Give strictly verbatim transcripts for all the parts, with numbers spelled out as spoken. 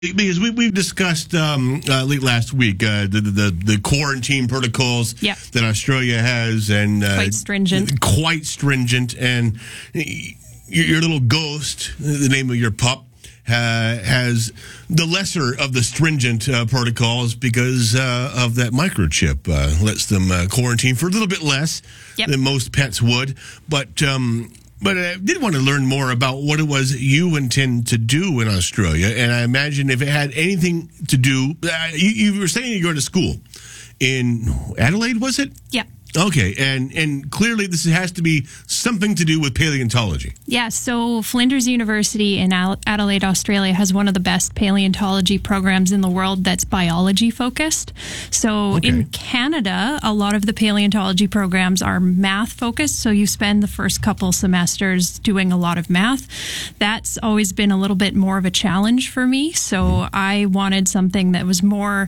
Because we, we've discussed um, uh, late last week uh, the, the the quarantine protocols yeah. that Australia has, and uh, quite stringent. Quite stringent, and your, your little Ghost, the name of your pup, uh, has the lesser of the stringent uh, protocols because uh, of that microchip. Uh, lets them uh, quarantine for a little bit less yep. than most pets would, but. Um, But I did want to learn more about what it was you intend to do in Australia. And I imagine if it had anything to do, uh, you, you were saying you're going to school in Adelaide, was it? Yeah. Okay. And, and clearly this has to be something to do with paleontology. Yeah. So Flinders University in Adelaide, Australia has one of the best paleontology programs in the world that's biology focused. So okay. in Canada, a lot of the paleontology programs are math focused. So you spend the first couple semesters doing a lot of math. That's always been a little bit more of a challenge for me. So I wanted something that was more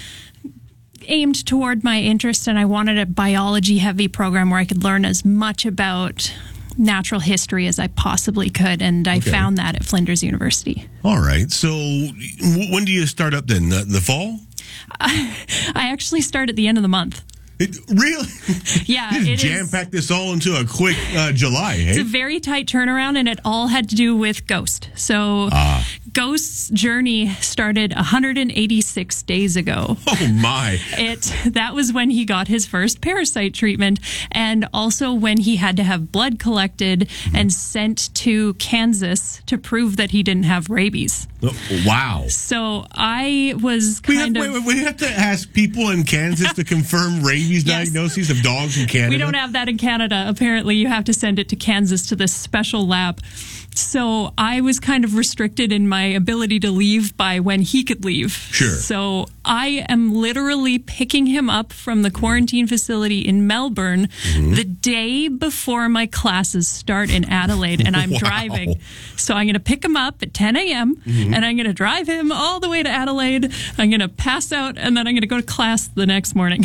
aimed toward my interest, and I wanted a biology heavy program where I could learn as much about natural history as I possibly could, and I okay. found that at Flinders University. All right. So when do you start up then? The, the fall? I, I actually start at the end of the month. It, really? Yeah. You just jam-packed this all into a quick uh, July, hey? It's a very tight turnaround, and it all had to do with Ghost. So ah. Ghost's journey started one hundred eighty-six days ago. Oh, my. It That was when he got his first parasite treatment, and also when he had to have blood collected mm-hmm. and sent to Kansas to prove that he didn't have rabies. Oh, wow. So I was kind we have, of... Wait, we have to ask people in Kansas to confirm rabies yes. diagnoses of dogs in Canada? We don't have that in Canada. Apparently, you have to send it to Kansas to this special lab. So I was kind of restricted in my ability to leave by when he could leave. Sure. So I am literally picking him up from the quarantine facility in Melbourne mm-hmm. the day before my classes start in Adelaide, and I'm wow. driving. So I'm going to pick him up at ten a.m., mm-hmm. and I'm going to drive him all the way to Adelaide. I'm going to pass out, and then I'm going to go to class the next morning.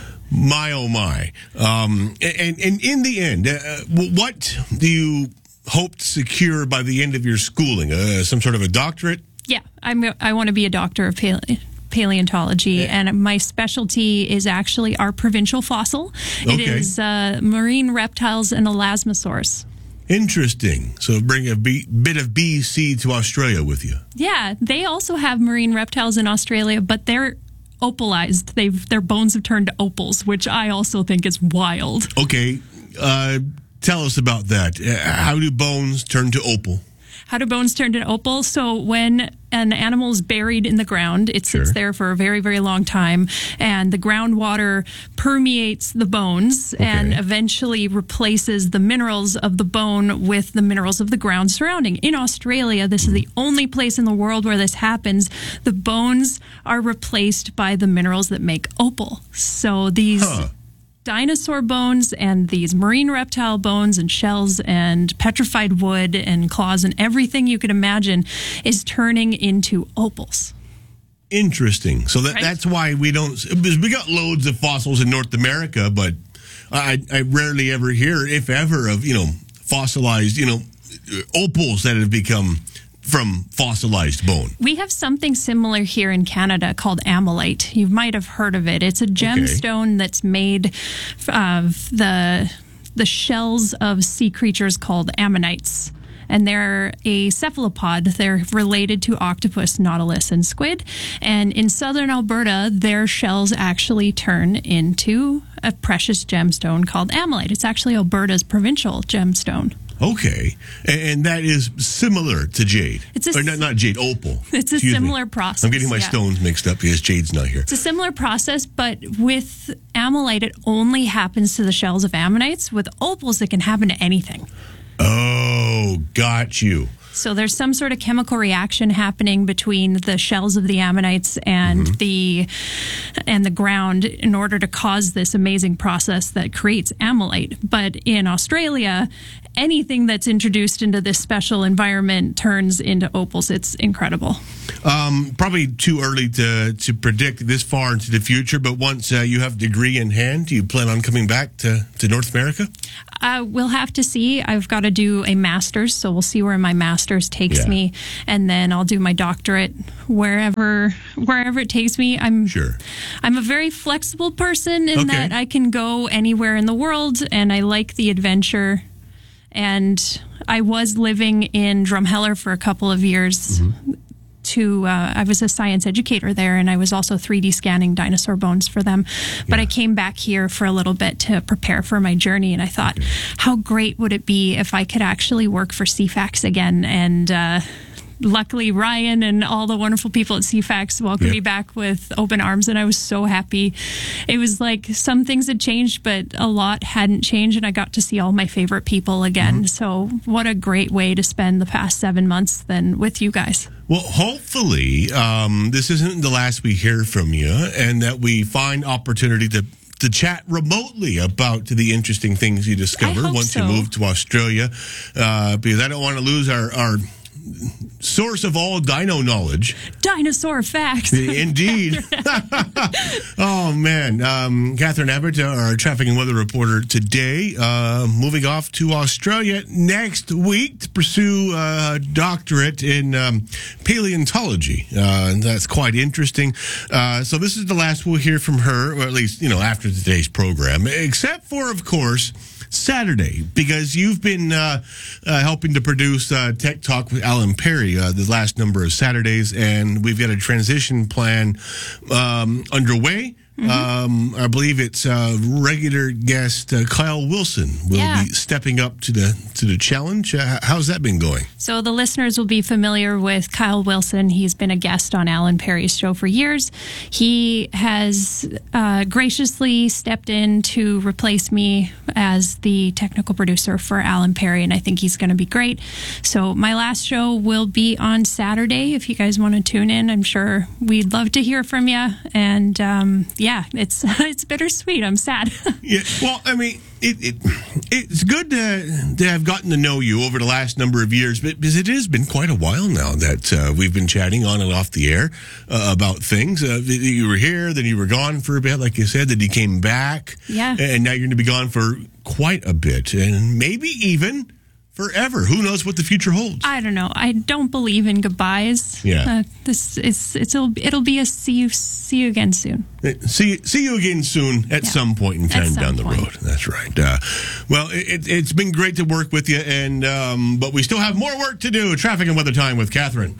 My, oh, my. Um, and, and in the end, uh, what do you hope to secure by the end of your schooling? Uh, some sort of a doctorate? Yeah, I'm, I want to be a doctor of paleo- paleontology, yeah. and my specialty is actually our provincial fossil. It okay. is uh, marine reptiles and elasmosaurs. Interesting. So bring a B, bit of B C to Australia with you. Yeah, they also have marine reptiles in Australia, but they're opalized. They've their bones have turned to opals, which I also think is wild. Okay, uh, tell us about that. How do bones turn to opal? How do bones turn to opal? So when an animal is buried in the ground, it sits sure. there for a very, very long time, and the groundwater permeates the bones okay. and eventually replaces the minerals of the bone with the minerals of the ground surrounding. In Australia, this is the only place in the world where this happens. The bones are replaced by the minerals that make opal. So these... Huh. dinosaur bones and these marine reptile bones and shells and petrified wood and claws and everything you could imagine is turning into opals. Interesting. So that, right? that's why we don't... Because we got loads of fossils in North America, but I, I rarely ever hear, if ever, of, you know, fossilized, you know, opals that have become... from fossilized bone. We have something similar here in Canada called amylite. You might have heard of it. It's a gemstone okay. that's made of the the shells of sea creatures called ammonites. And they're a cephalopod. They're related to octopus, nautilus, and squid. And in southern Alberta, their shells actually turn into a precious gemstone called amylite. It's actually Alberta's provincial gemstone. Okay, and that is similar to jade. It's a, or not, not jade, opal. It's a Excuse similar me. process. I'm getting my yeah. stones mixed up because jade's not here. It's a similar process, but with amylite, it only happens to the shells of ammonites. With opals, it can happen to anything. Oh, got you. So there's some sort of chemical reaction happening between the shells of the ammonites and mm-hmm. the and the ground in order to cause this amazing process that creates amylite. But in Australia, anything that's introduced into this special environment turns into opals. It's incredible. Um, probably too early to, to predict this far into the future, but once uh, you have a degree in hand, do you plan on coming back to, to North America? Uh, we'll have to see. I've got to do a master's, so we'll see where my master's takes Yeah. me, and then I'll do my doctorate wherever wherever it takes me. I'm Sure. I'm a very flexible person in Okay. that I can go anywhere in the world, and I like the adventure. And I was living in Drumheller for a couple of years. Mm-hmm. To uh, I was a science educator there, and I was also three D scanning dinosaur bones for them. But Yeah. I came back here for a little bit to prepare for my journey, and I thought, how great would it be if I could actually work for C FAX again? And uh, luckily, Ryan and all the wonderful people at C FAX welcomed Yeah. me back with open arms, and I was so happy. It was like some things had changed, but a lot hadn't changed, and I got to see all my favorite people again. Mm-hmm. So what a great way to spend the past seven months then with you guys. Well, hopefully, um, this isn't the last we hear from you, and that we find opportunity to to chat remotely about the interesting things you discover I hope once so. you move to Australia, uh, because I don't want to lose our, our source of all dino knowledge. Dinosaur facts. Indeed. Oh, man. Um, Catherine Abbott, our traffic and weather reporter today, uh, moving off to Australia next week to pursue a doctorate in um, paleontology. Uh, and that's quite interesting. Uh, so this is the last we'll hear from her, or at least, you know, after today's program, except for, of course, Saturday, because you've been uh, uh, helping to produce uh, Tech Talk with Alan Perry uh, the last number of Saturdays, and we've got a transition plan um, underway. Mm-hmm. Um, I believe it's uh, regular guest uh, Kyle Wilson will Yeah. be stepping up to the to the challenge. Uh, how's that been going? So the listeners will be familiar with Kyle Wilson. He's been a guest on Alan Perry's show for years. He has uh, graciously stepped in to replace me as the technical producer for Alan Perry, and I think he's going to be great. So my last show will be on Saturday. If you guys want to tune in, I'm sure we'd love to hear from you. And um, yeah, it's it's bittersweet. I'm sad. Yeah, well, I mean, it, it it's good to, to have gotten to know you over the last number of years, but because it has been quite a while now that uh, we've been chatting on and off the air uh, about things. Uh, you were here, then you were gone for a bit, like you said, then you came back. Yeah. And now you're going to be gone for quite a bit, and maybe even forever. Who knows what the future holds? I don't know. I don't believe in goodbyes. Yeah. Uh, this is it's it'll, it'll be a see you see you again soon. See, see you again soon at Yeah. some point in At time some down the point. road. That's right. Uh, well, it, it's been great to work with you, and um, but we still have more work to do. Traffic and weather time with Catherine.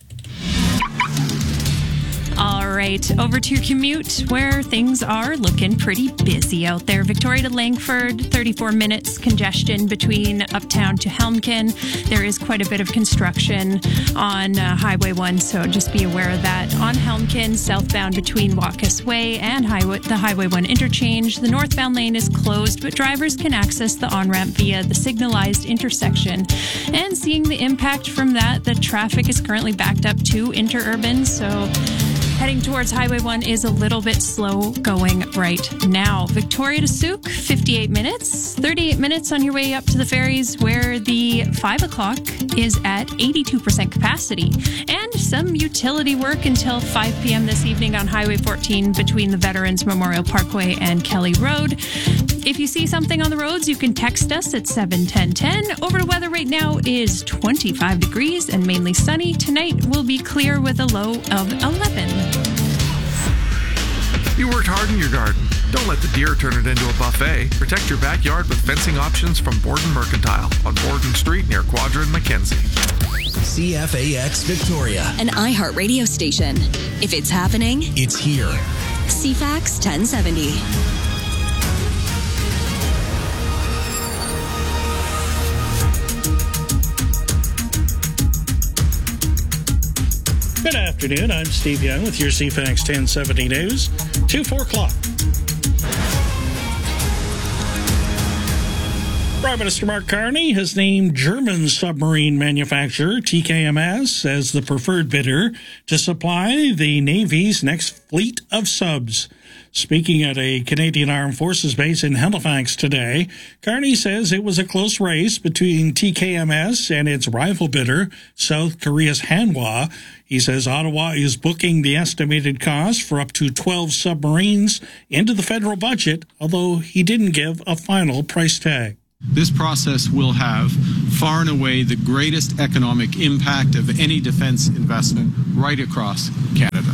All right, over to your commute where things are looking pretty busy out there. Victoria to Langford, thirty-four minutes congestion between Uptown to Helmkin. There is quite a bit of construction on uh, Highway one, so just be aware of that. On Helmkin, southbound between Wacus Way and highway, the Highway one interchange, the northbound lane is closed, but drivers can access the on-ramp via the signalized intersection. And seeing the impact from that, the traffic is currently backed up to Interurban, so heading towards Highway one is a little bit slow going right now. Victoria to Souk, fifty-eight minutes. thirty-eight minutes on your way up to the ferries, where the five o'clock is at eighty-two percent capacity. And some utility work until five p.m. this evening on Highway fourteen between the Veterans Memorial Parkway and Kelly Road. If you see something on the roads, you can text us at seven ten ten. Over to weather right now is twenty-five degrees and mainly sunny. Tonight will be clear with a low of eleven. You worked hard in your garden. Don't let the deer turn it into a buffet. Protect your backyard with fencing options from Borden Mercantile on Borden Street near Quadra and Mackenzie. C F A X Victoria. An iHeart radio station. If it's happening, It's here. C FAX ten seventy. Good afternoon. I'm Steve Young with your C FAX ten seventy News. two, four o'clock. Prime Minister Mark Carney has named German submarine manufacturer T K M S as the preferred bidder to supply the Navy's next fleet of subs. Speaking at a Canadian Armed Forces base in Halifax today, Carney says it was a close race between T K M S and its rival bidder, South Korea's Hanwha. He says Ottawa is booking the estimated cost for up to twelve submarines into the federal budget, although he didn't give a final price tag. This process will have far and away the greatest economic impact of any defense investment right across Canada.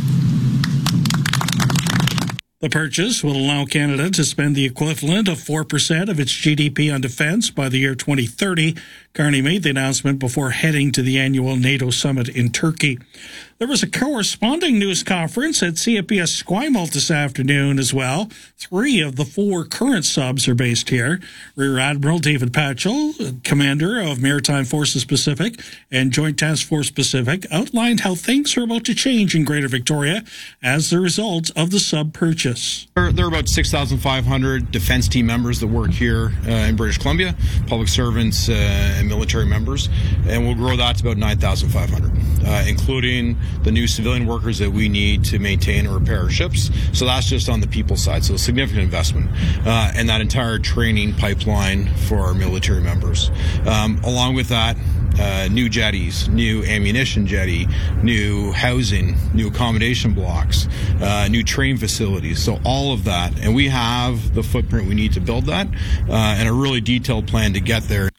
The purchase will allow Canada to spend the equivalent of four percent of its G D P on defense by the year twenty thirty. Carney made the announcement before heading to the annual NATO summit in Turkey. There was a corresponding news conference at C F B S Esquimalt this afternoon as well. Three of the four current subs are based here. Rear Admiral David Patchell, commander of Maritime Forces Pacific and Joint Task Force Pacific, outlined how things are about to change in Greater Victoria as a result of the sub purchase. There, there are about six thousand five hundred defense team members that work here uh, in British Columbia, public servants uh, and military members, and we'll grow that to about nine thousand five hundred, uh, including the new civilian workers that we need to maintain and repair our ships. So that's just on the people side. So a significant investment uh, and that entire training pipeline for our military members. Um, along with that, uh, new jetties, new ammunition jetty, new housing, new accommodation blocks, uh, new train facilities. So all of that. And we have the footprint we need to build that uh, and a really detailed plan to get there.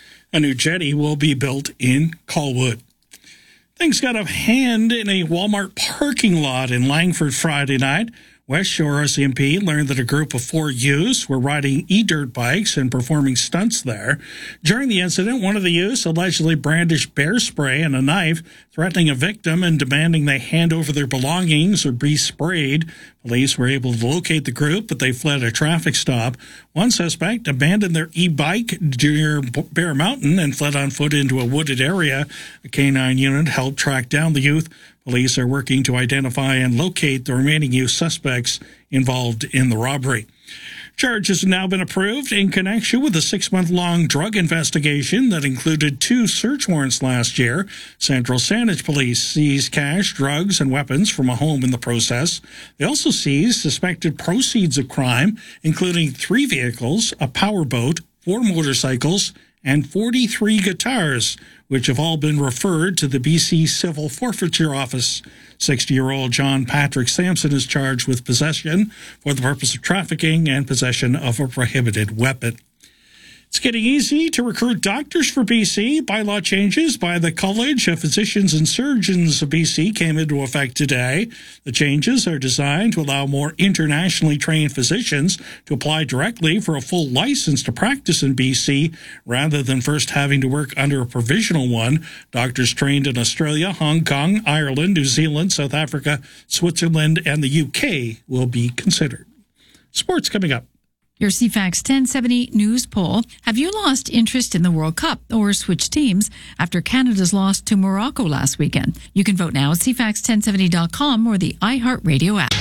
A new jetty will be built in Colwood. Things got out of hand in a Walmart parking lot in Langford Friday night. West Shore R C M P learned that a group of four youths were riding e-dirt bikes and performing stunts there. During the incident, one of the youths allegedly brandished bear spray and a knife, threatening a victim and demanding they hand over their belongings or be sprayed. Police were able to locate the group, but they fled a traffic stop. One suspect abandoned their e-bike near Bear Mountain and fled on foot into a wooded area. A canine unit helped track down the youth. Police are working to identify and locate the remaining youth suspects involved in the robbery. Charges have now been approved in connection with a six-month-long drug investigation that included two search warrants last year. Central Saanich Police seized cash, drugs, and weapons from a home in the process. They also seized suspected proceeds of crime, including three vehicles, a powerboat, four motorcycles, and forty-three guitars, which have all been referred to the B C Civil Forfeiture Office. sixty-year-old John Patrick Sampson is charged with possession for the purpose of trafficking and possession of a prohibited weapon. It's getting easy to recruit doctors for B C. Bylaw changes by the College of Physicians and Surgeons of B C came into effect today. The changes are designed to allow more internationally trained physicians to apply directly for a full license to practice in B C rather than first having to work under a provisional one. Doctors trained in Australia, Hong Kong, Ireland, New Zealand, South Africa, Switzerland, and the U K will be considered. Sports coming up. Your C FAX ten seventy news poll. Have you lost interest in the World Cup or switched teams after Canada's loss to Morocco last weekend? You can vote now at C FAX ten seventy dot com or the iHeartRadio app.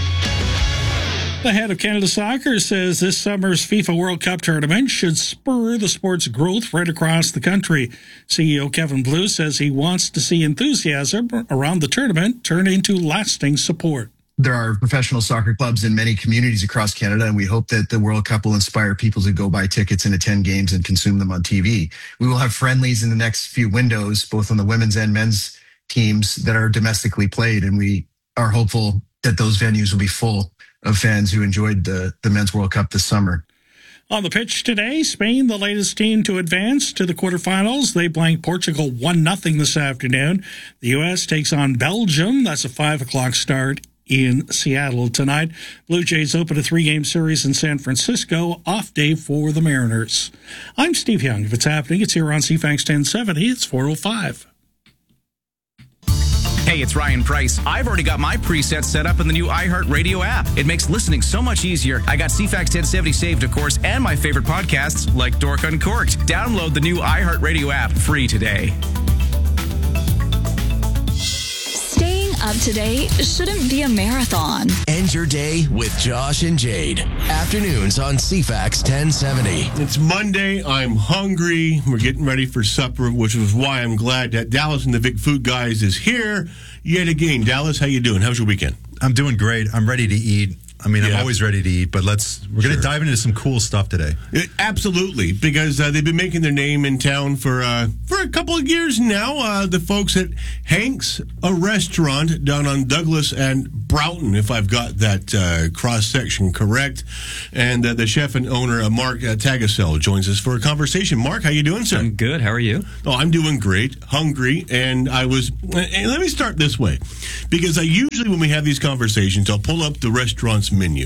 The head of Canada Soccer says this summer's FIFA World Cup tournament should spur the sport's growth right across the country. C E O Kevin Blue says he wants to see enthusiasm around the tournament turn into lasting support. There are professional soccer clubs in many communities across Canada, and we hope that the World Cup will inspire people to go buy tickets and attend games and consume them on T V. We will have friendlies in the next few windows, both on the women's and men's teams that are domestically played, and we are hopeful that those venues will be full of fans who enjoyed the, the Men's World Cup this summer. On the pitch today, Spain, the latest team to advance to the quarterfinals. They blanked Portugal one nothing this afternoon. The U S takes on Belgium. That's a five o'clock start in Seattle tonight. Blue Jays open a three-game series in San Francisco. Off day for the Mariners. I'm Steve Young. If it's happening, it's here on C FAX ten seventy. It's four oh five. Hey, it's Ryan Price. I've already got my presets set up in the new iHeartRadio app. It makes listening so much easier. I got C FAX ten seventy saved, of course, and my favorite podcasts like Dork Uncorked. Download the new iHeartRadio app free today. up to date shouldn't be a marathon. End your day with Josh and Jade. Afternoons on C FAX ten seventy. It's Monday. I'm hungry. We're getting ready for supper, which is why I'm glad that Dallas and the Vic Food Guys is here yet again. Dallas, how you doing? How's your weekend? I'm doing great. I'm ready to eat. I mean, yeah. I'm always ready to eat, but let's we're sure. going to dive into some cool stuff today. It, absolutely, because uh, they've been making their name in town for uh, for a couple of years now. Uh, the folks at Hank's, a restaurant down on Douglas and Broughton, if I've got that uh, cross section correct. And uh, the chef and owner, uh, Mark uh, Tagasel, joins us for a conversation. Mark, how you doing, sir? I'm good. How are you? Oh, I'm doing great. Hungry, and I was. And let me start this way, because I usually when we have these conversations, I'll pull up the restaurant's menu.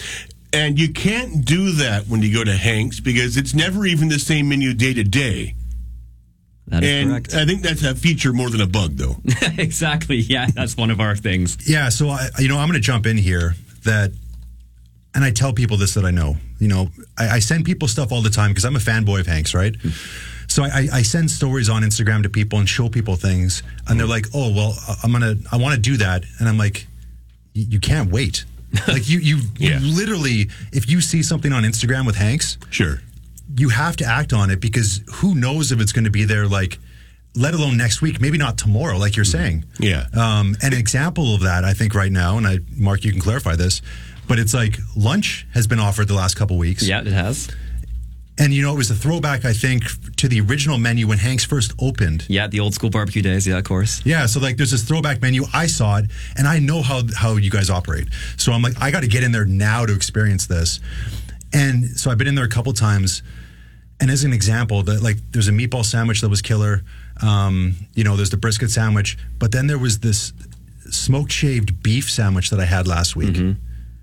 And you can't do that when you go to Hank's because it's never even the same menu day to day. That is and correct. I think that's a feature more than a bug, though. Exactly. Yeah, that's one of our things. Yeah, so, I, you know, I'm going to jump in here that, and I tell people this that I know. You know, I, I send people stuff all the time because I'm a fanboy of Hank's, right? So I, I send stories on Instagram to people and show people things, and they're like, oh, well, I'm going to, I want to do that. And I'm like, you can't wait. Like you, you, yeah. you literally, if you see something on Instagram with Hank's, sure, you have to act on it because who knows if it's going to be there, like, let alone next week, maybe not tomorrow, like you're saying. Yeah. Um, an example of that, I think, right now, and I, Mark, you can clarify this, but it's like lunch has been offered the last couple weeks. Yeah, it has. And, you know, it was a throwback, I think, to the original menu when Hank's first opened. Yeah, the old school barbecue days. Yeah, of course. Yeah, so, like, there's this throwback menu. I saw it, and I know how, how you guys operate. So I'm like, I got to get in there now to experience this. And so I've been in there a couple times. And as an example, that like, there's a meatball sandwich that was killer. Um, you know, there's the brisket sandwich. But then there was this smoked shaved beef sandwich that I had last week. Mm-hmm.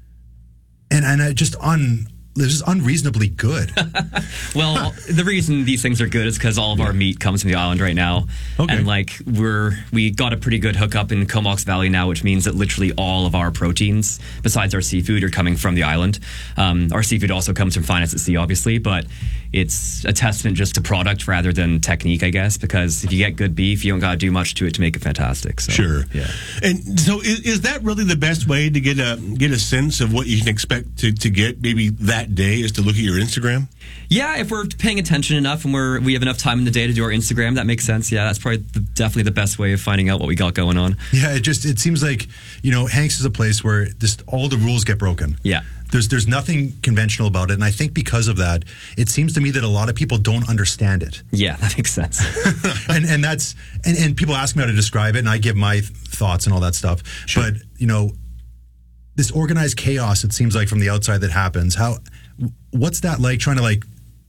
And, and I just on... This is unreasonably good. Well, the reason these things are good is because all of our meat comes from the island right now. Okay. And like we're we got a pretty good hookup in Comox Valley now, which means that literally all of our proteins, besides our seafood, are coming from the island. Um, our seafood also comes from Finance at Sea, obviously, but it's a testament just to product rather than technique, I guess, because if you get good beef, you don't got to do much to it to make it fantastic. So, sure. Yeah. And so is, is that really the best way to get a get a sense of what you can expect to, to get maybe that day is to look at your Instagram? Yeah, if we're paying attention enough and we're we have enough time in the day to do our Instagram, that makes sense. Yeah, that's probably the, definitely the best way of finding out what we got going on. Yeah, it just it seems like, you know, Hank's is a place where just all the rules get broken. Yeah. There's there's nothing conventional about it, and I think because of that, it seems to me that a lot of people don't understand it. Yeah, that makes sense. and and that's and, and people ask me how to describe it, and I give my th- thoughts and all that stuff. Sure. But you know, this organized chaos, it seems like from the outside that happens. How what's that like? Trying to like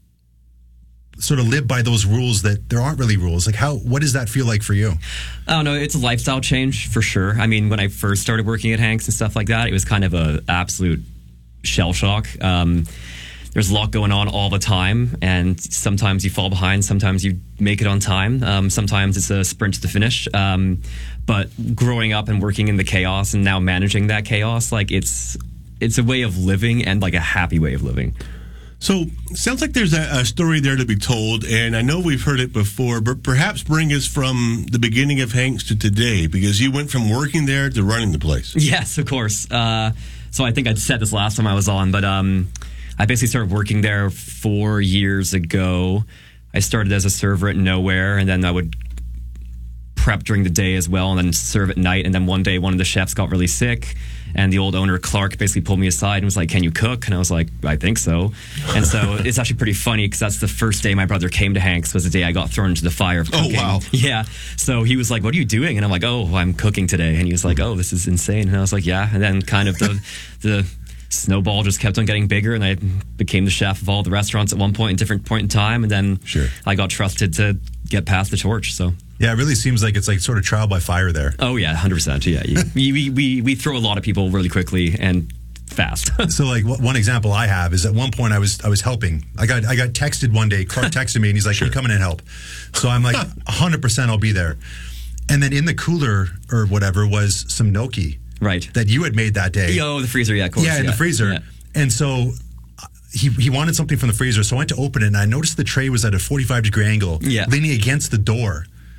sort of live by those rules that there aren't really rules. Like how what does that feel like for you? I don't know. It's a lifestyle change for sure. I mean, when I first started working at Hank's and stuff like that, it was kind of a absolute shell shock. Um, there's a lot going on all the time, and sometimes you fall behind, sometimes you make it on time, um, sometimes it's a sprint to the finish. Um, but growing up and working in the chaos and now managing that chaos, like it's it's a way of living and like a happy way of living. So, sounds like there's a, a story there to be told, and I know we've heard it before, but perhaps bring us from the beginning of Hank's to today, because you went from working there to running the place. Yes, of course. Uh, so I think I said this last time I was on, but um, I basically started working there four years ago. I started as a server at Nowhere, and then I would prep during the day as well, and then serve at night. And then one day, one of the chefs got really sick, and the old owner, Clark, basically pulled me aside and was like, "Can you cook?" And I was like, "I think so." And so it's actually pretty funny because that's the first day my brother came to Hank's was the day I got thrown into the fire of cooking. Oh, wow. Yeah. So he was like, "What are you doing?" And I'm like, "Oh, I'm cooking today." And he was like, "Oh, this is insane." And I was like, "Yeah." And then kind of the the snowball just kept on getting bigger, and I became the chef of all the restaurants at one point, in different point in time. And then sure. I got trusted to get past the torch. So. Yeah, it really seems like it's like sort of trial by fire there. Oh, yeah, one hundred percent. Yeah, you, we, we, we throw a lot of people really quickly and fast. So, like, one example I have is at one point I was I was helping. I got I got texted one day. Clark texted me, and he's like, sure. "Can you come in and help?" So I'm like, one hundred percent I'll be there. And then in the cooler or whatever was some gnocchi. Right. That you had made that day. Oh, the freezer, yeah, of course. Yeah, in yeah. the freezer. Yeah. And so he he wanted something from the freezer, so I went to open it, and I noticed the tray was at a forty-five degree angle, yeah. leaning against the door.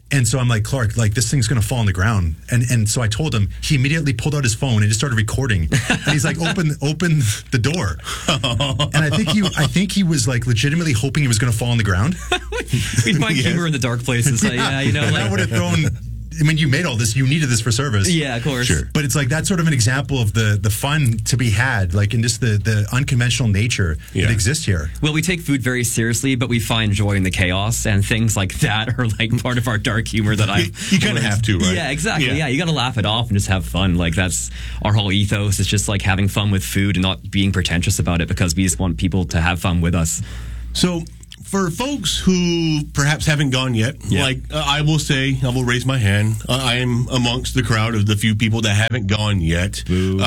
And so I'm like, Clark, like this thing's going to fall on the ground. And and so I told him, he immediately pulled out his phone and just started recording. And he's like, open open the door. And I think he I think he was like legitimately hoping it was going to fall on the ground. We'd find Yes. humor in the dark places. Like, yeah, you know, And like, that would have thrown, I mean, you made all this, you needed this for service. Yeah, of course. Sure. But it's like, that's sort of an example of the the fun to be had, like in just the, the unconventional nature that exists here. Well, we take food very seriously, but we find joy in the chaos, and things like that are like part of our dark humor that I. You kind of have to, right? Yeah, exactly. Yeah. Yeah, you got to laugh it off and just have fun. Like that's our whole ethos. Is just like having fun with food and not being pretentious about it, because we just want people to have fun with us. So, for folks who perhaps haven't gone yet, Yeah. like uh, I will say, I will raise my hand. Uh, I am amongst the crowd of the few people that haven't gone yet. Um,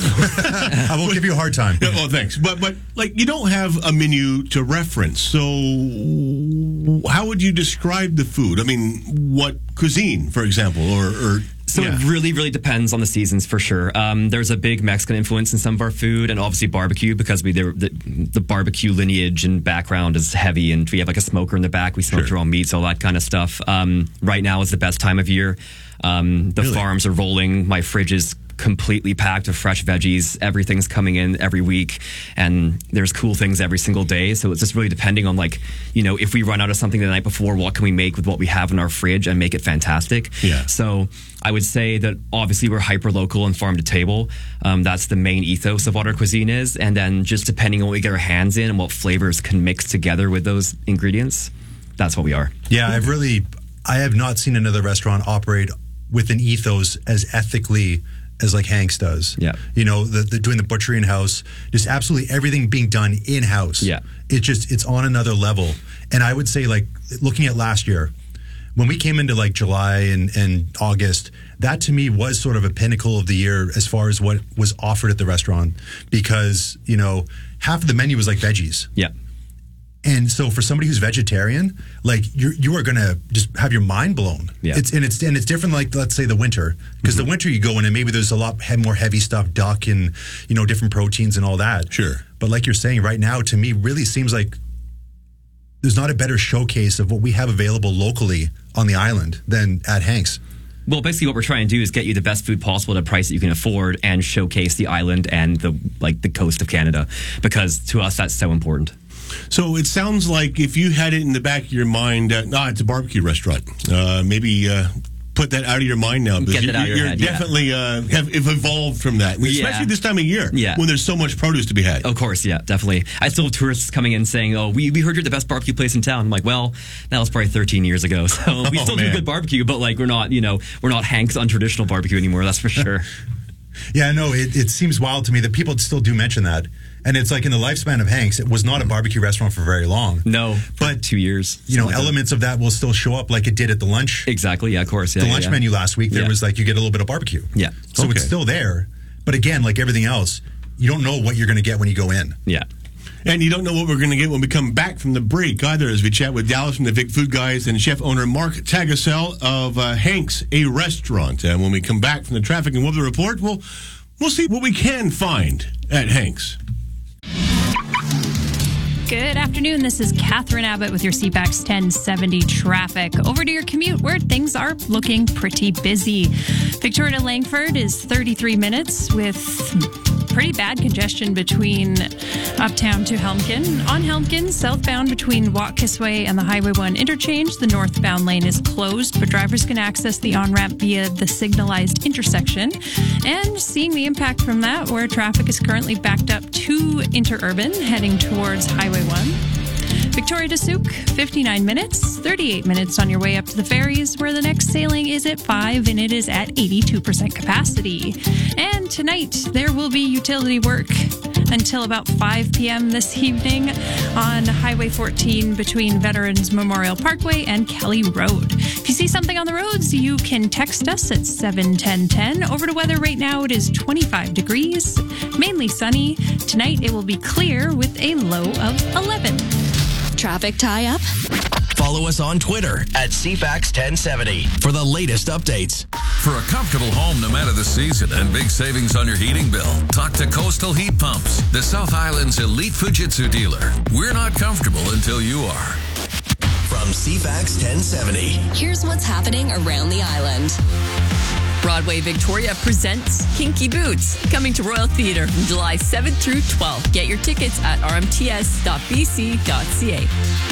I won't give you a hard time. Yeah, well, thanks. But but like you don't have a menu to reference. So how would you describe the food? I mean, what cuisine, for example, or, or So yeah. it really, really depends on the seasons for sure. Um, there's a big Mexican influence in some of our food, and obviously barbecue, because we the, the barbecue lineage and background is heavy, and we have like a smoker in the back. We smoke our own meats, all that kind of stuff. Um, right now is the best time of year. Um, the Really? farms are rolling. My fridge is completely packed of fresh veggies. Everything's coming in every week, and there's cool things every single day. So it's just really depending on, like, you know, if we run out of something the night before, what can we make with what we have in our fridge and make it fantastic? Yeah. So I would say that obviously we're hyper local and farm to table. Um, that's the main ethos of what our cuisine is, and then just depending on what we get our hands in and what flavors can mix together with those ingredients, that's what we are. Yeah, I've really, I have not seen another restaurant operate with an ethos as ethically as like Hank's does. Yeah. You know, the, the doing the butchery in house, just absolutely everything being done in house. Yeah. It's just, it's on another level. And I would say, like, looking at last year, when we came into like July and, and August, that to me was sort of a pinnacle of the year as far as what was offered at the restaurant, because, you know, half of the menu was like veggies. Yeah. And so for somebody who's vegetarian, like you you are going to just have your mind blown. Yeah. It's and it's and it's different, like, let's say the winter, because Mm-hmm. the winter you go in and maybe there's a lot he- more heavy stuff, duck and, you know, different proteins and all that. Sure. But like you're saying right now, to me really seems like there's not a better showcase of what we have available locally on the island than at Hank's. Well, basically what we're trying to do is get you the best food possible at a price that you can afford and showcase the island and the like the coast of Canada, because to us that's so important. So it sounds like if you had it in the back of your mind, uh, ah, it's a barbecue restaurant. Uh, maybe uh, put that out of your mind now, because Get you, that out of your you're head, yeah. definitely uh, have, have evolved from that, especially Yeah. this time of year, Yeah. when there's so much produce to be had. Of course, yeah, definitely. I still have tourists coming in saying, "Oh, we, we heard you're the best barbecue place in town." I'm like, "Well, that was probably thirteen years ago, so we Oh, still do man. good barbecue, but like we're not, you know, we're not Hank's untraditional barbecue anymore. That's for sure." Yeah, no, it, it seems wild to me that people still do mention that. And it's like in the lifespan of Hank's, it was not a barbecue restaurant for very long. No, but two years. You know, something like that. elements of that will still show up like it did at the lunch. Exactly. Yeah, of course. Yeah, the yeah, lunch yeah. menu last week, there Yeah. was like you get a little bit of barbecue. Yeah. So Okay. it's still there. But again, like everything else, you don't know what you're going to get when you go in. Yeah. And you don't know what we're going to get when we come back from the break either, as we chat with Dallas from the Vic Food Guys and chef owner Mark Tagasell of uh, Hank's, a restaurant. And when we come back from the traffic and weather report, we'll, we'll see what we can find at Hank's. Good afternoon. This is Catherine Abbott with your C FAX ten seventy traffic. Over to your commute, where things are looking pretty busy. Victoria to Langford is thirty-three minutes with pretty bad congestion between Uptown to Helmkin. On Helmkin, southbound between Watkisway and the Highway one interchange, the northbound lane is closed, but drivers can access the on-ramp via the signalized intersection. And seeing the impact from that, where traffic is currently backed up to Interurban, heading towards Highway one. Victoria to Souk, fifty-nine minutes, thirty-eight minutes on your way up to the ferries, where the next sailing is at five and it is at eighty-two percent capacity. And tonight, there will be utility work until about five p.m. this evening on Highway fourteen between Veterans Memorial Parkway and Kelly Road. If you see something on the roads, you can text us at seven ten ten. Over to weather right now, it is twenty-five degrees, mainly sunny. Tonight, it will be clear with a low of eleven. Traffic tie-up? Follow us on Twitter at C FAX ten seventy for the latest updates. For a comfortable home no matter the season and big savings on your heating bill, talk to Coastal Heat Pumps, the South Island's elite Fujitsu dealer. We're not comfortable until you are. From from C FAX ten seventy. Here's what's happening around the island. Broadway Victoria presents Kinky Boots, coming to Royal Theatre from July seventh through twelfth. Get your tickets at r m t s dot b c dot c a.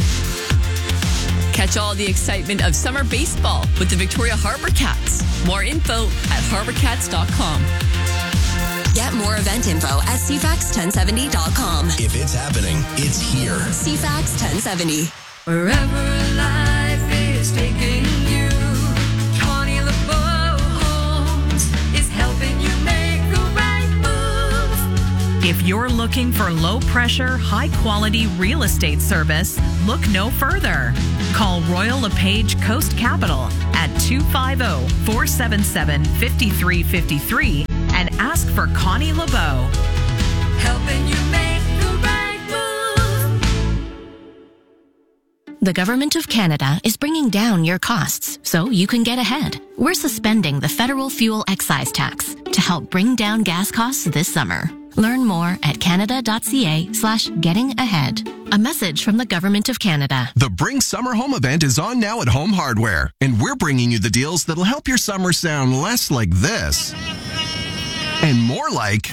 Catch all the excitement of summer baseball with the Victoria Harbour Cats. More info at harbour cats dot com. Get more event info at c fax ten seventy dot com. If it's happening, it's here. C FAX ten seventy. Wherever life is taking you, Connie LeBeau Homes is helping you make the right move. If you're looking for low-pressure, high-quality real estate service, look no further. Call Royal LePage Coast Capital at two five zero, four seven seven, five three five three and ask for Connie LeBeau. Helping you make the right move. The Government of Canada is bringing down your costs so you can get ahead. We're suspending the federal fuel excise tax to help bring down gas costs this summer. Learn more at canada.ca slash getting ahead. A message from the Government of Canada. The Bring Summer Home event is on now at Home Hardware, and we're bringing you the deals that'll help your summer sound less like this and more like...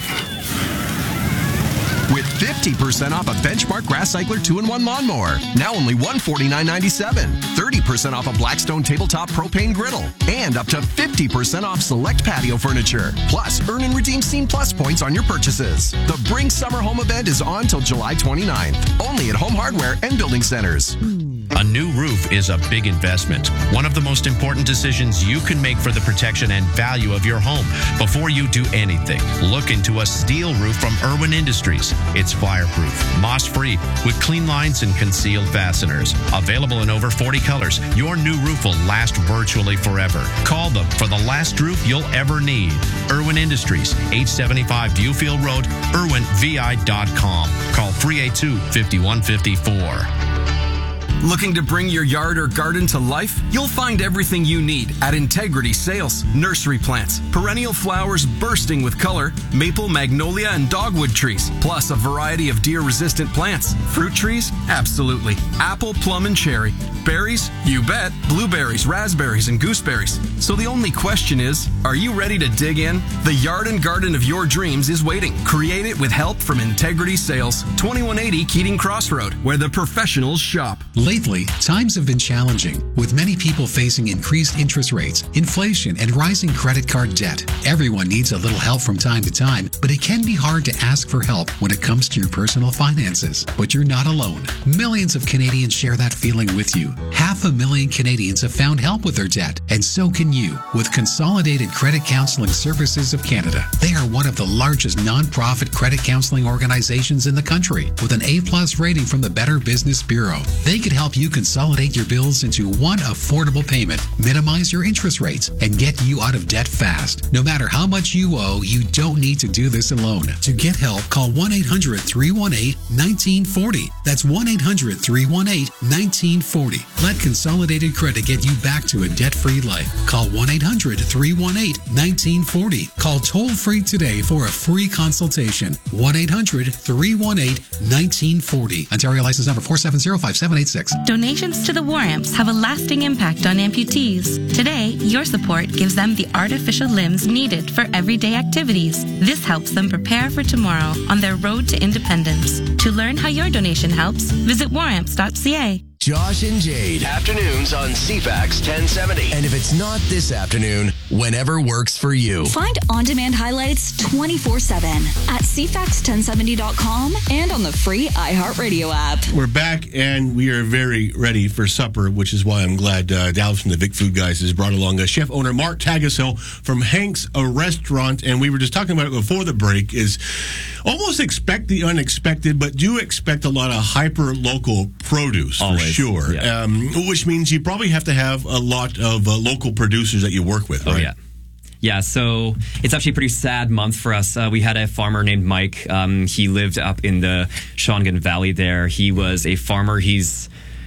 With fifty percent off a Benchmark Grass Cycler two in one lawnmower. Now only one hundred forty-nine ninety-seven. thirty percent off a Blackstone Tabletop Propane Griddle. And up to fifty percent off select patio furniture. Plus, earn and redeem Scene Plus points on your purchases. The Bring Summer Home event is on till July twenty-ninth. Only at Home Hardware and Building Centers. A new roof is a big investment. One of the most important decisions you can make for the protection and value of your home. Before you do anything, look into a steel roof from Irwin Industries. It's fireproof, moss-free, with clean lines and concealed fasteners. Available in over forty colors, your new roof will last virtually forever. Call them for the last roof you'll ever need. Irwin Industries, eight seventy-five Viewfield Road, irwin v i dot com. Call three eight two, five one five four. Looking to bring your yard or garden to life? You'll find everything you need at Integrity Sales. Nursery plants, perennial flowers bursting with color, maple, magnolia, and dogwood trees, plus a variety of deer-resistant plants. Fruit trees? Absolutely. Apple, plum, and cherry. Berries? You bet. Blueberries, raspberries, and gooseberries. So the only question is, are you ready to dig in? The yard and garden of your dreams is waiting. Create it with help from Integrity Sales. twenty-one eighty Keating Crossroad, where the professionals shop. Lately, times have been challenging, with many people facing increased interest rates, inflation, and rising credit card debt. Everyone needs a little help from time to time, but it can be hard to ask for help when it comes to your personal finances. But you're not alone. Millions of Canadians share that feeling with you. Half a million Canadians have found help with their debt, and so can you with Consolidated Credit Counseling Services of Canada. They are one of the largest non-profit credit counseling organizations in the country, with an A-plus rating from the Better Business Bureau. They could help you consolidate your bills into one affordable payment, minimize your interest rates, and get you out of debt fast. No matter how much you owe, you don't need to do this alone. To get help, call one eight hundred, three one eight, one nine four zero. That's one eight hundred, three one eight, one nine four zero. Let Consolidated Credit get you back to a debt-free life. Call one eight hundred, three one eight, one nine four zero. Call toll-free today for a free consultation. one eight hundred, three one eight, one nine four zero. Ontario license number four seven zero, five seven eight six. Donations to the War Amps have a lasting impact on amputees. Today, your support gives them the artificial limbs needed for everyday activities. This helps them prepare for tomorrow on their road to independence. To learn how your donation helps, visit war amps dot c a. Josh and Jade. Afternoons on C FAX ten seventy. And if it's not this afternoon, whenever works for you. Find on-demand highlights twenty-four seven at c fax ten seventy dot com and on the free iHeartRadio app. We're back, and we are very ready for supper, which is why I'm glad uh, Dallas from the Vic Food Guys has brought along uh, chef owner Mark Tagaso from Hank's a Restaurant. And we were just talking about it before the break, is almost expect the unexpected, but do expect a lot of hyper-local produce. Always. For sure. Yeah. Um, which means you probably have to have a lot of uh, local producers that you work with, right? Oh, yeah. Yeah, so it's actually a pretty sad month for us. Uh, we had a farmer named Mike. Um, he lived up in the Shawnigan Valley there. He was a farmer. He's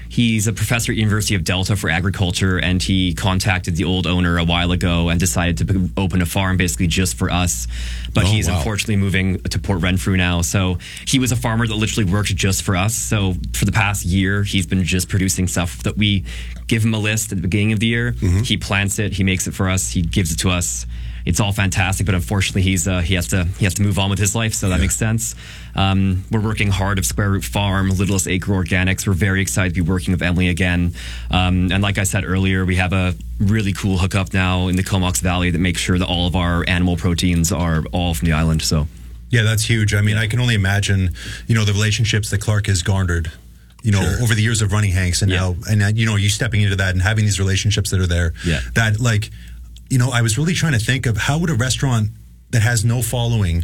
He's a professor at University of Delta for agriculture, and he contacted the old owner a while ago and decided to b- open a farm basically just for us. But Oh, he's wow. unfortunately moving to Port Renfrew now. So he was a farmer that literally worked just for us. So for the past year, he's been just producing stuff that we give him a list at the beginning of the year. Mm-hmm. He plants it, he makes it for us, he gives it to us. It's all fantastic, but unfortunately, he's uh, he has to he has to move on with his life, so that Yeah. makes sense. Um, we're working hard at Square Root Farm, Littlest Acre Organics. We're very excited to be working with Emily again. Um, and like I said earlier, we have a really cool hookup now in the Comox Valley that makes sure that all of our animal proteins are all from the island. So, Yeah, that's huge. I mean, I can only imagine, you know, the relationships that Clark has garnered, you know, Sure. over the years of running Hanks, and Yeah. now, and uh, you know, you stepping into that and having these relationships that are there. Yeah. That, like, you know, I was really trying to think of how would a restaurant that has no following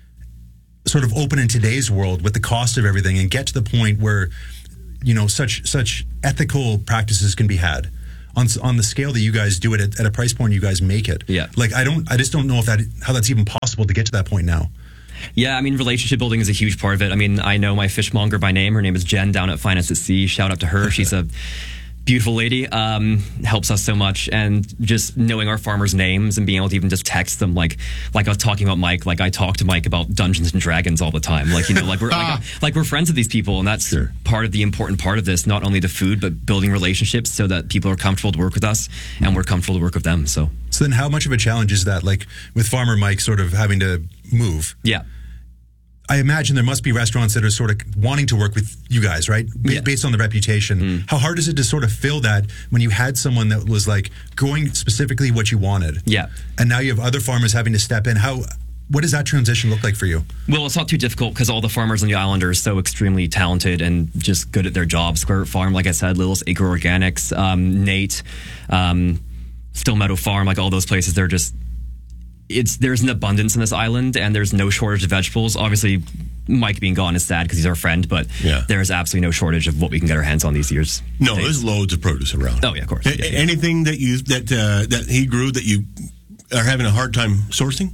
sort of open in today's world with the cost of everything and get to the point where, you know, such such ethical practices can be had on s- on the scale that you guys do it at, at a price point you guys make it. Yeah. Like, I don't, I just don't know if that how that's even possible to get to that point now. yeah, I mean, relationship building is a huge part of it. I mean, I know my fishmonger by name. Her name is Jen down at Finance at Sea. Shout out to her. She's a beautiful lady, um, helps us so much. And just knowing our farmers' names and being able to even just text them, like like I was talking about Mike, like I talk to Mike about Dungeons and Dragons all the time. Like, you know, like we're like, like we're friends with these people, and that's part of the important part of this, not only the food, but building relationships so that people are comfortable to work with us and we're comfortable to work with them. So So then how much of a challenge is that, like with Farmer Mike sort of having to move? yeah. I imagine there must be restaurants that are sort of wanting to work with you guys, right? B- Yeah. Based on the reputation. How hard is it to sort of fill that when you had someone that was like growing specifically what you wanted? Yeah. And now you have other farmers having to step in. How, what does that transition look like for you? Well, it's not too difficult because all the farmers on the island are so extremely talented and just good at their job. Square Root Farm, like I said, Littlest Acre Organics, um, Nate, um, Still Meadow Farm, like all those places, they're just, it's there's an abundance in this island and there's no shortage of vegetables. Obviously, Mike being gone is sad because he's our friend, but Yeah. there's absolutely no shortage of what we can get our hands on these years. No, there's loads of produce around. Oh, yeah, of course. A- Yeah, yeah. Anything that you that uh, that he grew that you are having a hard time sourcing?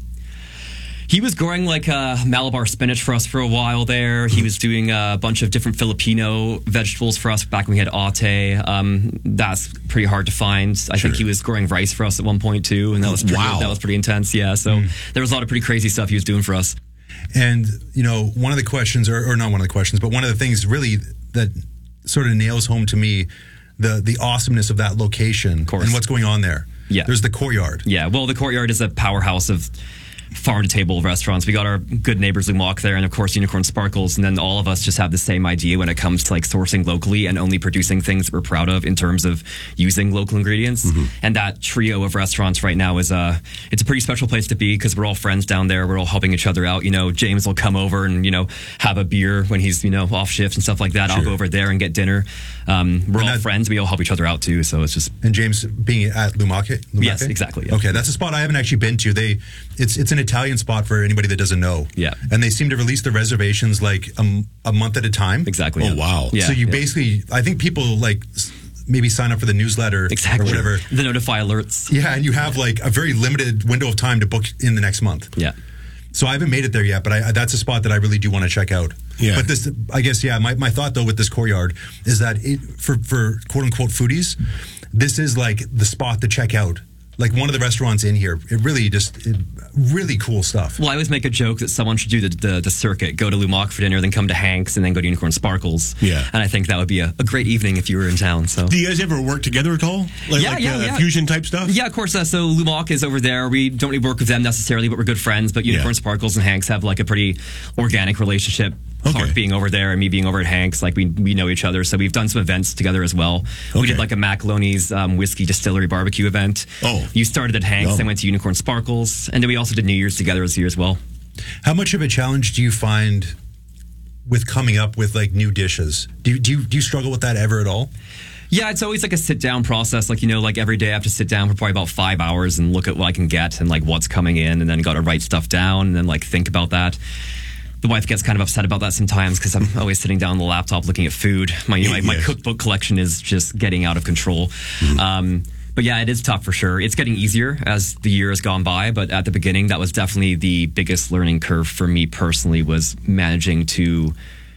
He was growing like uh, Malabar spinach for us for a while there. He was doing a bunch of different Filipino vegetables for us back when we had Ate. Um, that's pretty hard to find. I think he was growing rice for us at one point too, and that was pretty, Wow. that was pretty intense. Yeah, so there was a lot of pretty crazy stuff he was doing for us. And, you know, one of the questions, or, or not one of the questions, but one of the things really that sort of nails home to me the the awesomeness of that location and what's going on there. Yeah. There's the courtyard. Yeah, well, the courtyard is a powerhouse of farm to table restaurants. We got our good neighbors Lumok there, and of course Unicorn Sparkles, and then all of us just have the same idea when it comes to like sourcing locally and only producing things that we're proud of in terms of using local ingredients. And that trio of restaurants right now is a it's a pretty special place to be because we're all friends down there. We're all helping each other out. You know, James will come over and you know have a beer when he's you know off shift and stuff like that. I'll go over there and get dinner. Um, we're all friends. We all help each other out too. So it's just And James being at Lumake? Lumake? Yes, exactly, yeah. Okay, that's a spot I haven't actually been to. They, it's it's an Italian spot for anybody that doesn't know. Yeah. And they seem to release the reservations like a, m- a month at a time. Exactly. Oh, yeah. wow. Yeah, so you yeah. basically, I think people like s- maybe sign up for the newsletter Exactly. or whatever. The notify alerts. Yeah, and you have like a very limited window of time to book in the next month. Yeah. So I haven't made it there yet, but I, that's a spot that I really do want to check out. Yeah. But this, I guess, yeah, my, my thought though with this courtyard is that it, for, for quote unquote foodies, this is like the spot to check out. Like one of the restaurants in here, it really just, it, really cool stuff. Well, I always make a joke that someone should do the, the, the circuit, go to Lumok for dinner, then come to Hanks, and then go to Unicorn Sparkles. Yeah. And I think that would be a, a great evening if you were in town. So. Do you guys ever work together at all? Like, Yeah, like yeah, uh, yeah. fusion type stuff? Yeah, of course. Uh, so Lumok is over there. We don't really work with them necessarily, but we're good friends. But Unicorn Yeah. Sparkles and Hanks have like a pretty organic relationship. Clark being over there and me being over at Hanks, like we we know each other. So we've done some events together as well. We did like a Macaloni's um, whiskey distillery barbecue event. Oh. You started at Hanks, Yum. I went to Unicorn Sparkles, and then we also did New Year's together this year as well. How much of a challenge do you find with coming up with like new dishes? Do you, do you, do you struggle with that ever at all? Yeah, it's always like a sit down process. Like, you know, like every day I have to sit down for probably about five hours and look at what I can get and like what's coming in, and then got to write stuff down and then like think about that. The wife gets kind of upset about that sometimes because I'm always sitting down on the laptop looking at food. My you know, my, my Yes. cookbook collection is just getting out of control. Um, but yeah, it is tough for sure. It's getting easier as the year has gone by. But at the beginning, that was definitely the biggest learning curve for me personally, was managing to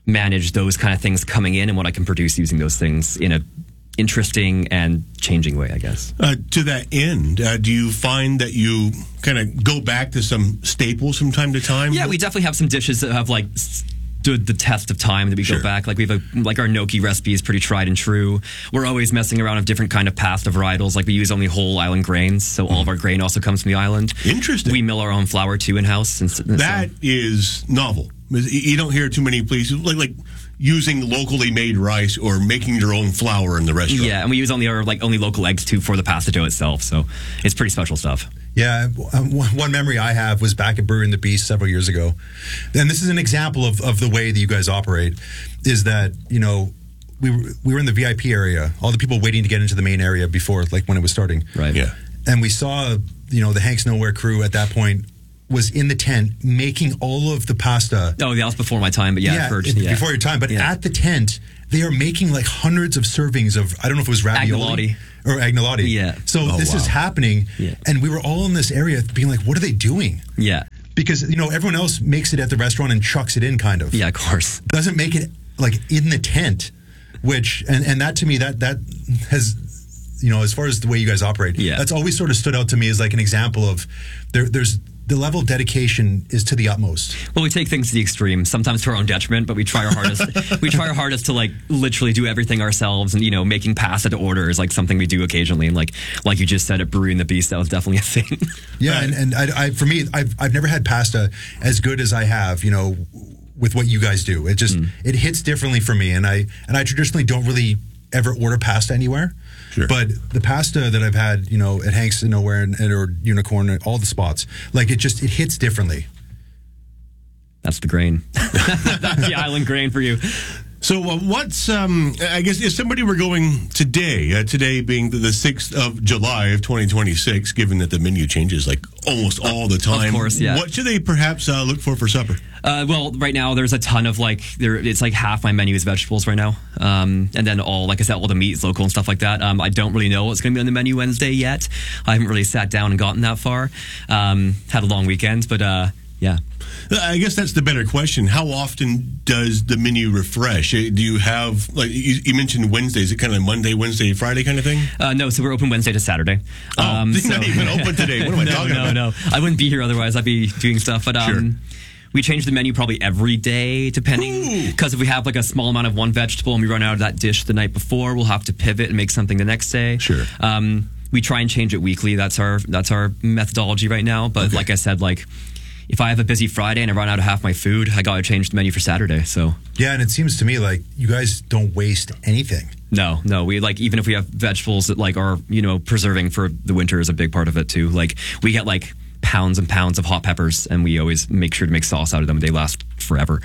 manage those kind of things coming in and what I can produce using those things in a interesting and changing way, I guess. Uh, to that end, uh, do you find that you kind of go back to some staples from time to time? Yeah, we definitely have some dishes that have like stood the test of time that we Sure. go back. Like we have a, like our gnocchi recipe is pretty tried and true. We're always messing around with different kind of pasta varietals. Like we use only whole island grains, so all of our grain also comes from the island. Interesting. We mill our own flour too in house. And, s- and That so, is novel. You don't hear too many places like like using locally made rice or making your own flour in the restaurant. yeah, and we use only our like only local eggs too for the pasta dough itself. So it's pretty special stuff. Yeah, um, one one memory I have was back at Brewery and the Beast several years ago. And this is an example of, of the way that you guys operate, is that, you know, we were, we were in the V I P area, all the people waiting to get into the main area before, like when it was starting. Right. Yeah. And we saw, you know, the Hanks Nowhere crew at that point was in the tent making all of the pasta. Oh, that was before my time, but yeah, I've heard, it- yeah. before your time. But at the tent, they are making like hundreds of servings of, I don't know if it was ravioli. Agnolotti. Or agnolotti. Yeah. So Oh, this is wow. happening. Yeah. And we were all in this area being like, what are they doing? Yeah. Because, you know, everyone else makes it at the restaurant and chucks it in, kind of. Yeah, of course. Doesn't make it like in the tent, which, and, and that to me, that that has, you know, as far as the way you guys operate, Yeah. that's always sort of stood out to me as like an example of there, there's the level of dedication is to the utmost. Well, we take things to the extreme, sometimes to our own detriment, but we try our hardest. we try our hardest to like literally do everything ourselves, and you know, making pasta to order is like something we do occasionally. And like like you just said at Brewery and the Beast, that was definitely a thing. Yeah, and, and I, I, for me, I've I've never had pasta as good as I have, you know, with what you guys do. It just it hits differently for me, and I and I traditionally don't really ever order pasta anywhere. Sure. But the pasta that I've had, you know, at Hanks and Nowhere and, and or Unicorn, and all the spots, like it just it hits differently. That's the grain. That's the island grain for you. So uh, what's, um, I guess, if somebody were going today, uh, today being the, the sixth of July of twenty twenty-six, given that the menu changes like almost all the time. Of course, yeah. What should they perhaps uh, look for for supper? Uh, well, right now there's a ton of like there. It's like half my menu is vegetables right now, um, and then all like I said, all the meat is local and stuff like that. Um, I don't really know what's going to be on the menu Wednesday yet. I haven't really sat down and gotten that far. Um, had a long weekend, but uh, yeah. I guess that's the better question. How often does the menu refresh? Uh, Do you have, like, you, you mentioned Wednesday. Is it kind of Monday, Wednesday, Friday kind of thing? Uh, no, so we're open Wednesday to Saturday. Oh, they're not even open today. What am I no, talking no, about? No, no. I wouldn't be here otherwise. I'd be doing stuff. But um, Sure. we change the menu probably every day, depending. Because if we have like a small amount of one vegetable and we run out of that dish the night before, we'll have to pivot and make something the next day. Sure. Um, we try and change it weekly. That's our that's our methodology right now. But like I said, like if I have a busy Friday and I run out of half my food, I gotta change the menu for Saturday. So Yeah, and it seems to me like you guys don't waste anything. no, no, we like even if we have vegetables that like are you know preserving for the winter is a big part of it too. Like we get like pounds and pounds of hot peppers, and we always make sure to make sauce out of them. They last forever.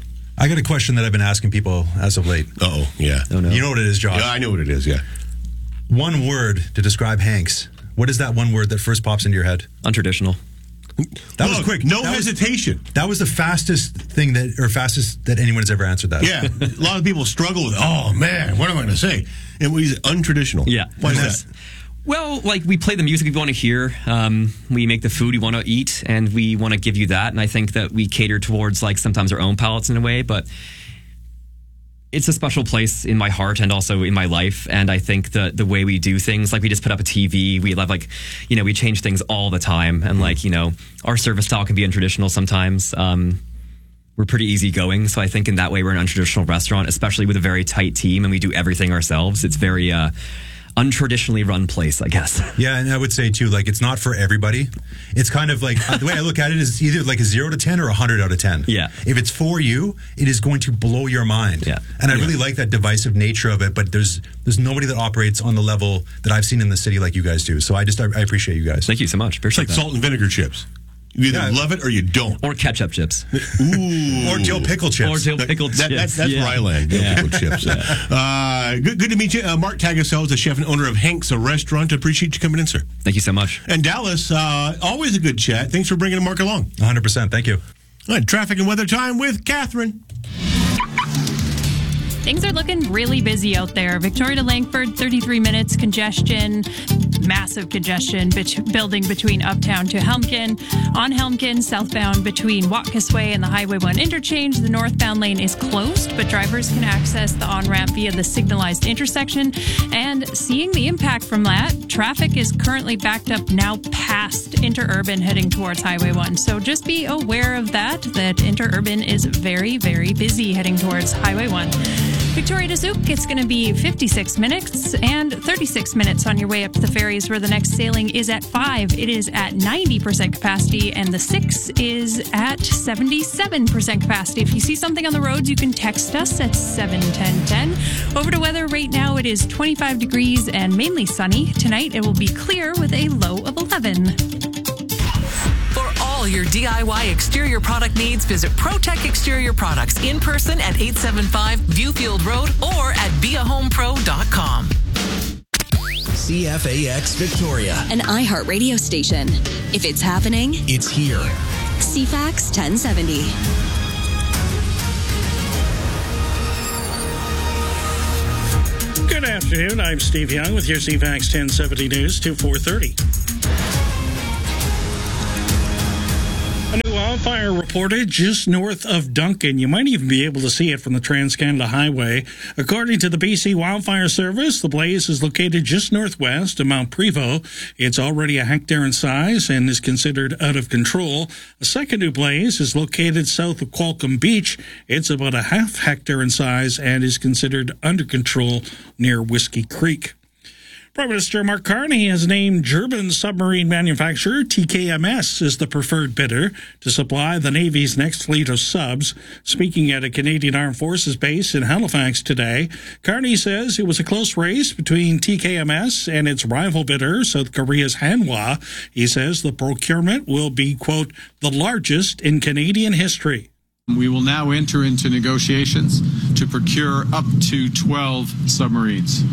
I got a question that I've been asking people as of late. Oh, yeah. Oh, no. You know what it is, Josh? Yeah, I know what it is, yeah. One word to describe Hanks. What is that one word that first pops into your head? Untraditional. That was Look, quick. no That was- hesitation. That was the fastest thing that, or fastest that anyone has ever answered that. Yeah, a lot of people struggle with, oh, man, what am I going to say? And we untraditional. Yeah. Why is that? Well, like we play the music we want to hear. Um, we make the food we want to eat, and we want to give you that. And I think that we cater towards like sometimes our own palates in a way, but it's a special place in my heart and also in my life. And I think that the way we do things, like we just put up a T V, we love like, you know, we change things all the time. And like, you know, our service style can be untraditional sometimes. Um, we're pretty easygoing. So I think in that way, we're an untraditional restaurant, especially with a very tight team and we do everything ourselves. It's very, uh, untraditionally run place, I guess. Yeah, and I would say too, like it's not for everybody. It's kind of like uh, the way I look at it is either like a zero to ten or a hundred out of ten. Yeah. If it's for you, it is going to blow your mind. Yeah. And I Yeah. really like that divisive nature of it. But there's there's nobody that operates on the level that I've seen in the city like you guys do. So I just I, I appreciate you guys. Thank you so much. It's like Appreciate that. salt and vinegar chips. You either Yeah. love it or you don't. Or ketchup chips. Ooh. Or dill pickle chips. Or dill That- pickle that- chips. That's, that's Yeah. where I land. Dill Yeah. pickle chips. Uh, good, good to meet you. Uh, Mark Tagasel is the chef and owner of Hank's, a restaurant. Appreciate you coming in, sir. Thank you so much. And Dallas, uh, always a good chat. Thanks for bringing Mark along. one hundred percent. Thank you. All right, traffic and weather time with Catherine. Things are looking really busy out there. Victoria to Langford, thirty-three minutes congestion, massive congestion bet- building between Uptown to Helmkin. On Helmkin, southbound between Watkesway and the Highway one interchange, the northbound lane is closed, but drivers can access the on-ramp via the signalized intersection. And seeing the impact from that, traffic is currently backed up now past Interurban heading towards Highway one. So just be aware of that, that Interurban is very, very busy heading towards Highway one. Victoria to Zook, it's going to be fifty-six minutes and thirty-six minutes on your way up to the ferries, where the next sailing is at five. It is at ninety percent capacity, and the six is at seventy-seven percent capacity. If you see something on the roads, you can text us at seven ten ten. Over to weather right now, it is twenty-five degrees and mainly sunny. Tonight, it will be clear with a low of eleven. For all your D I Y exterior product needs, visit ProTech Exterior Products in person at eight seventy-five Viewfield Road or at be a home pro dot com. C F A X Victoria, An iHeart radio station. If it's happening, it's here. C FAX ten seventy. Good afternoon. I'm Steve Young with your C FAX ten seventy News to four thirty. A new wildfire reported just north of Duncan. You might even be able to see it from the Trans-Canada Highway. According to the B C Wildfire Service, the blaze is located just northwest of Mount Prevost. It's already a hectare in size and is considered out of control. A second new blaze is located south of Qualcomm Beach. It's about a half hectare in size and is considered under control near Whiskey Creek. Prime Minister Mark Carney has named German submarine manufacturer T K M S as the preferred bidder to supply the Navy's next fleet of subs. Speaking at a Canadian Armed Forces base in Halifax today, Carney says it was a close race between T K M S and its rival bidder, South Korea's Hanwha. He says the procurement will be, quote, the largest in Canadian history. We will now enter into negotiations to procure up to twelve submarines.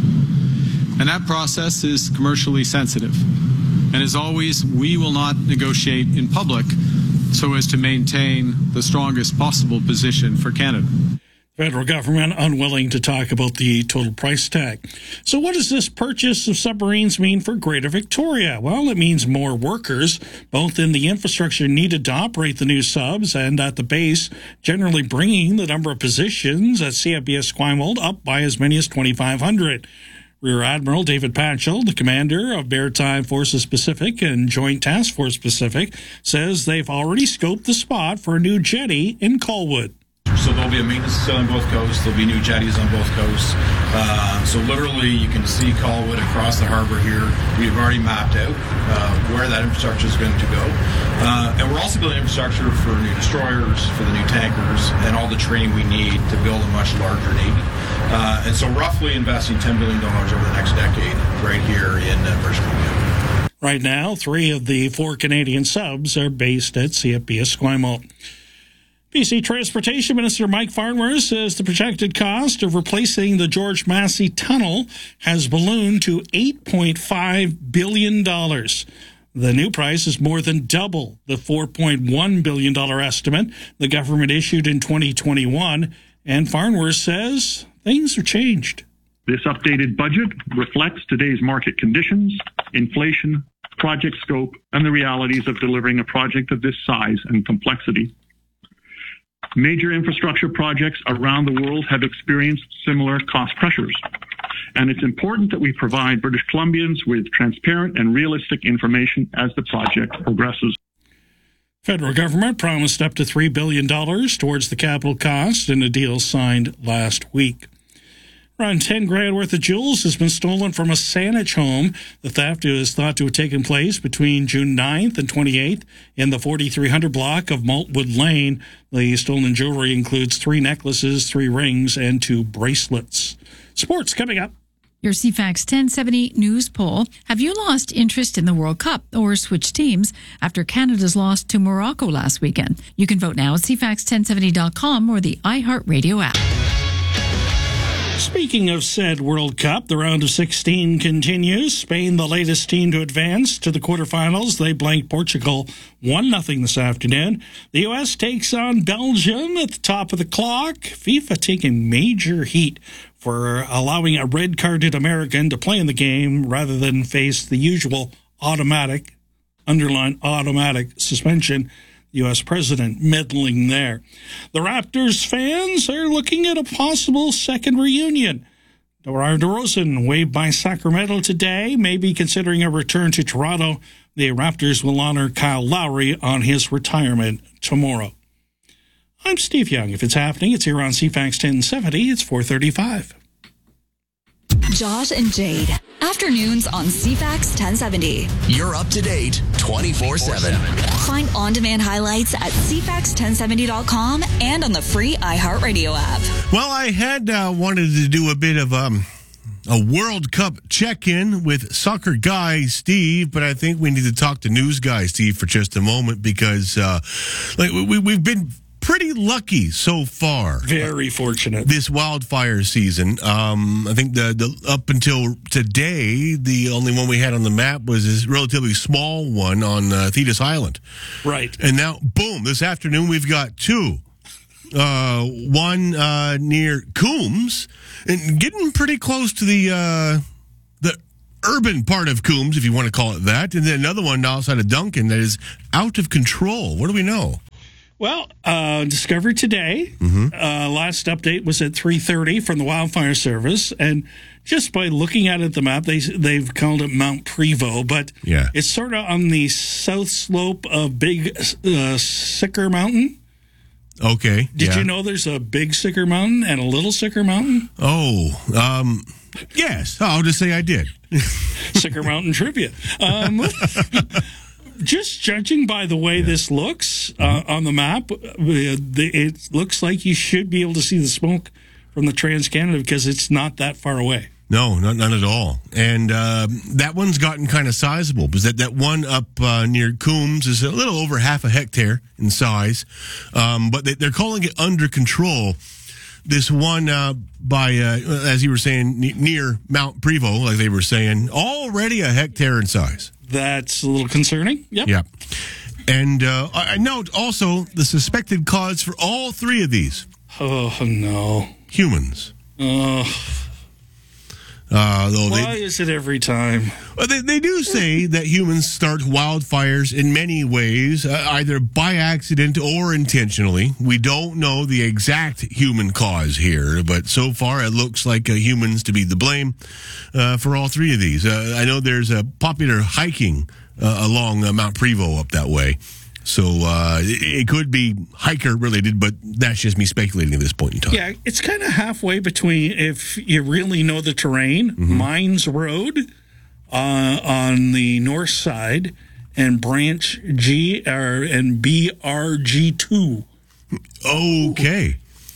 And that process is commercially sensitive. And as always, we will not negotiate in public so as to maintain the strongest possible position for Canada. Federal government unwilling to talk about the total price tag. So what does this purchase of submarines mean for Greater Victoria? Well, it means more workers, both in the infrastructure needed to operate the new subs and at the base, generally bringing the number of positions at C F B S Esquimalt up by as many as twenty-five hundred. Rear Admiral David Patchell, the commander of Maritime Forces Pacific and Joint Task Force Pacific, says they've already scoped the spot for a new jetty in Colwood. So there'll be a maintenance facility on both coasts. There'll be new jetties on both coasts. Uh, so literally, you can see Colwood across the harbor here. We've already mapped out uh, where that infrastructure is going to go. Uh, and we're also building infrastructure for new destroyers, for the new tankers, and all the training we need to build a much larger Navy. Uh, and so roughly investing ten billion dollars over the next decade right here in uh, British Columbia. Right now, three of the four Canadian subs are based at C F B S Esquimalt. B C Transportation Minister Mike Farnworth says the projected cost of replacing the George Massey Tunnel has ballooned to eight point five billion dollars. The new price is more than double the four point one billion dollars estimate the government issued in twenty twenty-one, and Farnworth says things have changed. This updated budget reflects today's market conditions, inflation, project scope, and the realities of delivering a project of this size and complexity. Major infrastructure projects around the world have experienced similar cost pressures, and it's important that we provide British Columbians with transparent and realistic information as the project progresses. Federal government promised up to three billion dollars towards the capital cost in a deal signed last week. Around ten grand worth of jewels has been stolen from a Saanich home. The theft is thought to have taken place between June ninth and twenty-eighth in the forty-three hundred block of Maltwood Lane. The stolen jewelry includes three necklaces, three rings, and two bracelets. Sports coming up. Your C FAX ten seventy news poll. Have you lost interest in the World Cup or switched teams after Canada's loss to Morocco last weekend? You can vote now at C FAX ten seventy dot com or the iHeart Radio app. Speaking of said World Cup, the round of sixteen continues. Spain, the latest team to advance to the quarterfinals. They blanked Portugal one nothing this afternoon. The U S takes on Belgium at the top of the clock. FIFA taking major heat for allowing a red-carded American to play in the game rather than face the usual automatic, underline automatic suspension. U S president meddling there. The Raptors fans are looking at a possible second reunion. DeMar DeRozan waived by Sacramento today, maybe considering a return to Toronto. The Raptors will honor Kyle Lowry on his retirement tomorrow. I'm Steve Young. If it's happening, it's here on C FAX ten seventy. It's four thirty-five. Josh and Jade. Afternoons on C FAX ten seventy. You're up to date twenty-four seven. Find on-demand highlights at C FAX ten seventy dot com and on the free iHeartRadio app. Well, I had uh, wanted to do a bit of um, a World Cup check-in with soccer guy Steve, but I think we need to talk to news guy Steve for just a moment because uh, like we, we've been pretty lucky so far. Very fortunate. This wildfire season. Um, I think the, the up until today, the only one we had on the map was this relatively small one on uh, Thetis Island. Right. And now, boom, this afternoon we've got two. Uh, one uh, near Coombs, and getting pretty close to the uh, the urban part of Coombs, if you want to call it that, and then another one outside of Duncan that is out of control. What do we know? Well, uh, discovered today. Mm-hmm. Uh, last update was at three thirty from the Wildfire Service, and just by looking at it, the map, they they've called it Mount Prevost, but yeah. It's sort of on the south slope of Big uh, Sicker Mountain. Okay. Did yeah. you know there's a Big Sicker Mountain and a Little Sicker Mountain? Oh, um, yes. I'll just say I did. Sicker Mountain trivia. Um, just judging by the way this looks uh, on the map, uh, it looks like you should be able to see the smoke from the Trans-Canada because it's not that far away. No, not, none at all. And uh, that one's gotten kind of sizable because that, that one up uh, near Coombs is a little over half a hectare in size. Um, but they, they're calling it under control. This one uh, by, uh, as you were saying, ne- near Mount Prevost, like they were saying, already a hectare in size. That's a little concerning. Yep. Yeah. And uh, I note also the suspected cause for all three of these. Oh, no. Humans. Oh. Uh, though Why they, is it every time? Well, they, they do say that humans start wildfires in many ways, uh, either by accident or intentionally. We don't know the exact human cause here, but so far it looks like uh, humans to be the blame uh, for all three of these. Uh, I know there's a popular hiking uh, along uh, Mount Prevost up that way. So uh, it, it could be hiker related, but that's just me speculating at this point in time. Yeah, it's kind of halfway between, if you really know the terrain, Mm-hmm. Mines Road uh, on the north side and Branch G or, and B R G two. Okay.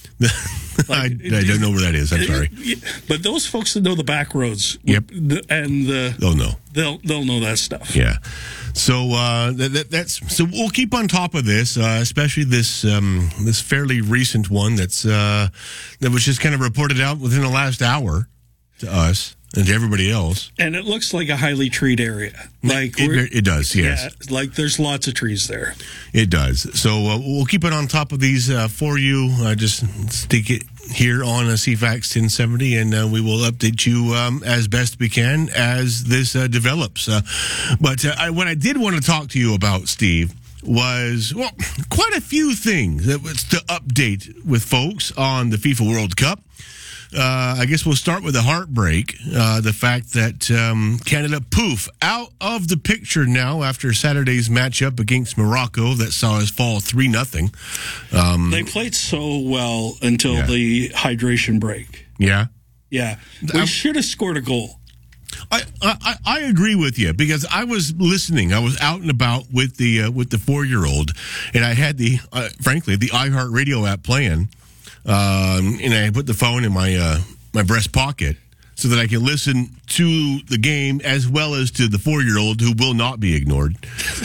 I, I don't know where that is. I'm sorry. But those folks that know the back roads, yep, and the they'll know. They'll they'll know that stuff. Yeah. So uh, that, that, that's so we'll keep on top of this, uh, especially this um, this fairly recent one that's uh, that was just kind of reported out within the last hour to us and to everybody else. And it looks like a highly treed area. Like it, it does, yes. Yeah, like there's lots of trees there. It does. So uh, we'll keep it on top of these uh, for you. Uh, just stick it here on uh, C FAX ten seventy, and uh, we will update you um, as best we can as this uh, develops. Uh, but uh, I, what I did want to talk to you about, Steve, was, well, quite a few things that was to update with folks on the FIFA World Cup. Uh, I guess we'll start with a heartbreak. Uh, the fact that um, Canada, poof, out of the picture now after Saturday's matchup against Morocco that saw us fall three nothing. Um, they played so well until yeah. the hydration break. Yeah? Yeah. We I'm, should have scored a goal. I, I I agree with you because I was listening. I was out and about with the uh, with the four-year-old, and I had the, uh, frankly, the iHeartRadio app playing. Um, and I put the phone in my uh, my breast pocket, so that I can listen to the game as well as to the four-year-old who will not be ignored.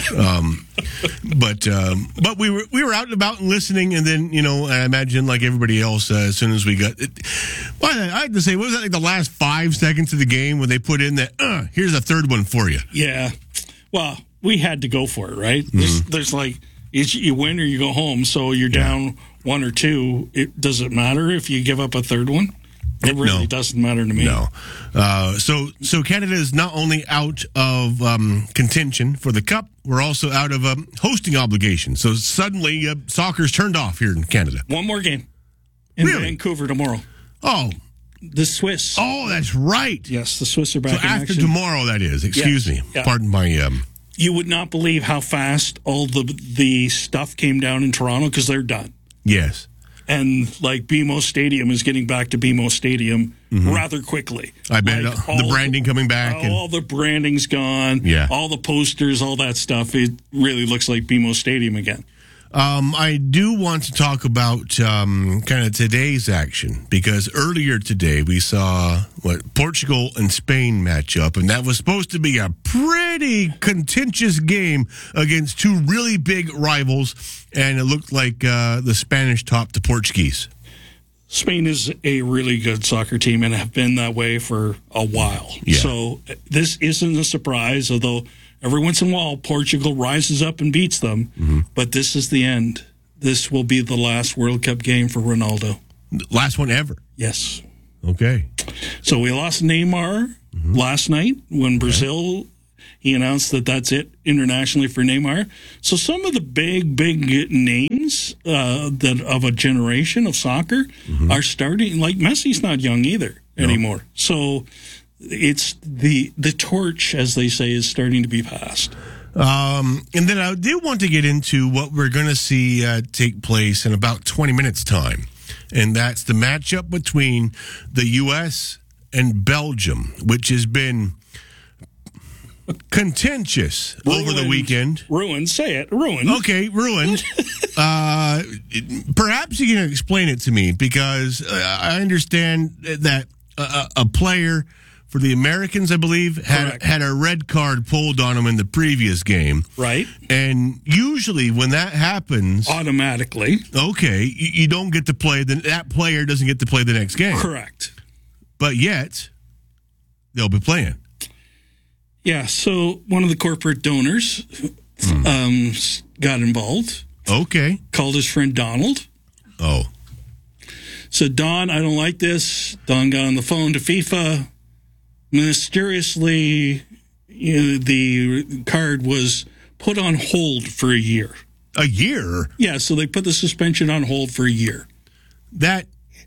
Um, but um, but we were we were out and about and listening, and then you know I imagine like everybody else, uh, as soon as we got, it, well, I had to say, what was that like the last five seconds of the game when they put in that? Uh, here's a third one for you. Yeah, well, we had to go for it, right? Mm-hmm. There's, there's like it's, you win or you go home, so you're yeah. down one or two. It does it matter if you give up a third one? It really no. doesn't matter to me. No. Uh, so, so Canada is not only out of um, contention for the Cup, we're also out of um, hosting obligations. So suddenly, uh, soccer's turned off here in Canada. One more game in really? Vancouver tomorrow. Oh, the Swiss. Oh, that's right. Yes, the Swiss are back. So in after action. tomorrow, that is. Excuse yes. me. Yeah. Pardon my. Um, you would not believe how fast all the the stuff came down in Toronto because they're done. Yes. And like B M O Stadium is getting back to B M O Stadium mm-hmm. rather quickly. I bet like the branding the, coming back. All and, the branding's gone. Yeah. All the posters, all that stuff. It really looks like B M O Stadium again. Um, I do want to talk about um, kind of today's action because earlier today we saw what Portugal and Spain match up, and that was supposed to be a pretty contentious game against two really big rivals, and it looked like uh, the Spanish topped the Portuguese. Spain is a really good soccer team and have been that way for a while. Yeah. So this isn't a surprise, although every once in a while Portugal rises up and beats them. Mm-hmm. But this is the end. This will be the last World Cup game for Ronaldo. Last one ever? Yes. Okay. So we lost Neymar mm-hmm. last night when Brazil... Okay. He announced that that's it internationally for Neymar. So some of the big, big names uh, that of a generation of soccer mm-hmm. are starting. Like Messi's not young either no. anymore. So it's the the torch, as they say, is starting to be passed. Um, and then I did want to get into what we're going to see uh, take place in about twenty minutes' time, and that's the matchup between the U S and Belgium, which has been contentious ruined, over the weekend. Ruined, say it, ruined. Okay, ruined. uh, perhaps you can explain it to me because uh, I understand that a, a player for the Americans, I believe, had Correct. had a red card pulled on him in the previous game. Right. And usually when that happens... Automatically. Okay, you, you don't get to play, the, that player doesn't get to play the next game. Correct. But yet, they'll be playing. Yeah, so one of the corporate donors mm. um, got involved. Okay. Called his friend Donald. Oh. Said, Don, I don't like this. Don got on the phone to FIFA. Mysteriously, you know, the card was put on hold for a year. A year? Yeah, so they put the suspension on hold for a year. That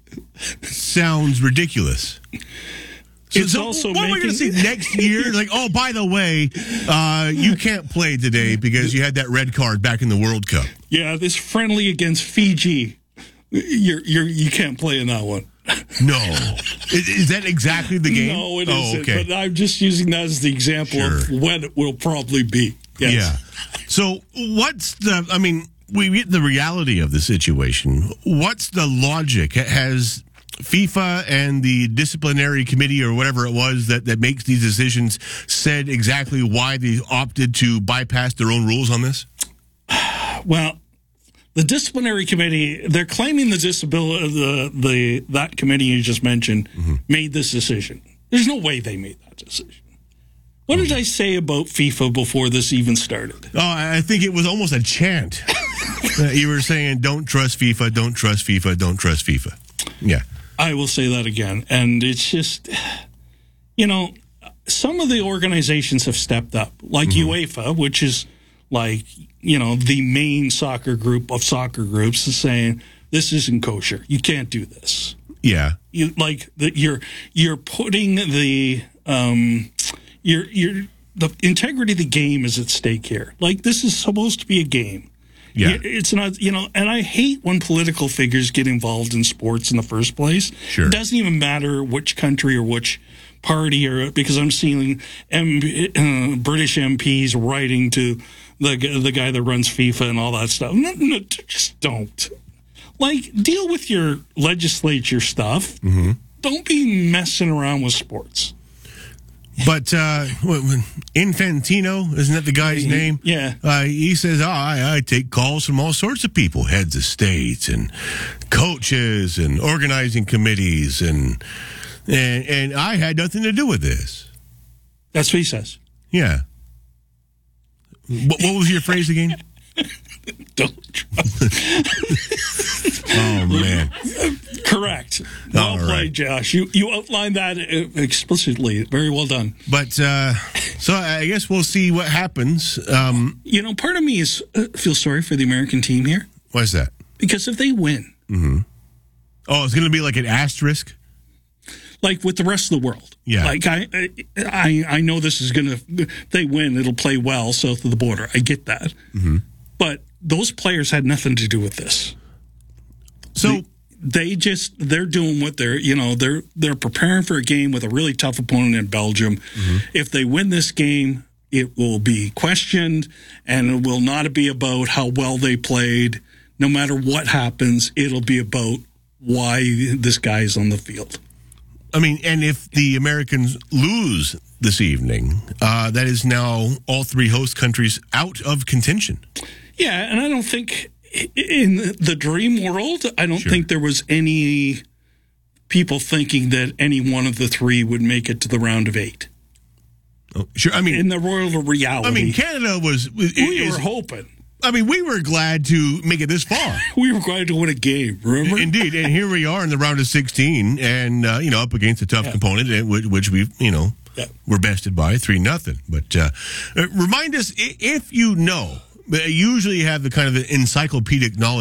sounds ridiculous. So, it's so also what making... are we going to see next year? Like, oh, by the way, uh, you can't play today because you had that red card back in the World Cup. Yeah, this friendly against Fiji, you're you're you can't play in that one. No, is, is that exactly the game? No, it oh, isn't. Okay. But I'm just using that as the example sure. of when it will probably be. Yes. Yeah. So what's the? I mean, we get the reality of the situation. What's the logic? Has FIFA and the disciplinary committee or whatever it was that, that makes these decisions said exactly why they opted to bypass their own rules on this? Well, the disciplinary committee, they're claiming the disability, the, the that committee you just mentioned mm-hmm. made this decision. There's no way they made that decision. What mm-hmm. did I say about FIFA before this even started? Oh, I think it was almost a chant. You were saying, don't trust FIFA, don't trust FIFA, don't trust FIFA. Yeah. I will say that again. And it's just, you know, some of the organizations have stepped up, like mm-hmm. UEFA, which is like, you know, the main soccer group of soccer groups is saying, this isn't kosher. You can't do this. Yeah. You like that you're you're putting the um you're you're the integrity of the game is at stake here. Like this is supposed to be a game. Yeah. It's not, you know, and I hate when political figures get involved in sports in the first place. Sure. It doesn't even matter which country or which party, or because I'm seeing M- uh, British M Ps writing to the the guy that runs FIFA and all that stuff. No, no, just don't. Like, deal with your legislature stuff. Mm-hmm. don't be messing around with sports. But uh, Infantino, isn't that the guy's name? Yeah. Uh, he says, oh, I, I take calls from all sorts of people, heads of states and coaches and organizing committees, and and, and I had nothing to do with this. That's what he says. Yeah. What, what was your phrase again? Don't. Oh, man. Correct. Well All played, right. Josh. You you outlined that uh, explicitly. Very well done. But uh, so I guess we'll see what happens. Um, you know, part of me is uh, feel sorry for the American team here. Why is that? Because if they win, Mm-hmm. Oh, it's going to be like an asterisk? like with the rest of the world, Yeah. Like I I I know this is going to. If they win, it'll play well south of the border. I get that, Mm-hmm. but those players had nothing to do with this. So they, they just they're doing what they're you know they're they're preparing for a game with a really tough opponent in Belgium. Mm-hmm. If they win this game, it will be questioned, and it will not be about how well they played. No matter what happens, it'll be about why this guy is on the field. I mean, and if the Americans lose this evening, uh, that is now all three host countries out of contention. Yeah, and I don't think in the dream world, I don't think there was any people thinking that any one of the three would make it to the round of eight. Oh, sure, I mean, in the royal reality, I mean, Canada was. we is, were hoping. I mean, we were glad to make it this far. We were glad to win a game, remember? Indeed, and here we are in the round of sixteen, and uh, you know, up against a tough Yeah. component, uh, which, which we, you know, Yeah. we're bested by three nothing. But uh, uh, remind us i- if you know. Usually, you have the kind of encyclopedic knowledge